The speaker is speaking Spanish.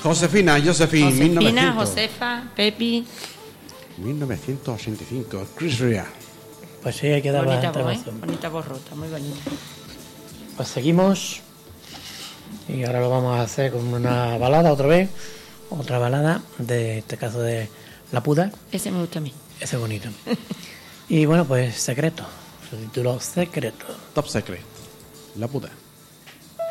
Josefina, Josefina, 1900. Josefa, Pepi. 1985, Chris Rea. Pues sí, hay que dar Bonita bastante voz, razón. bonita voz rota, muy bonita. Pues seguimos. Y ahora lo vamos a hacer con una balada otra vez. Otra balada, de este caso de La Puda. Ese me gusta a mí. Ese es bonito. Y bueno, pues Secreto. Su título Secreto. Top Secret. La puta.